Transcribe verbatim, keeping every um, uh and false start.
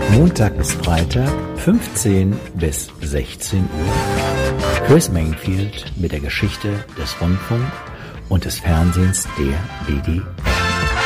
Montag bis Freitag, fünfzehn bis sechzehn Uhr. Chris Mainfield mit der Geschichte des Rundfunk und des Fernsehens der B D R.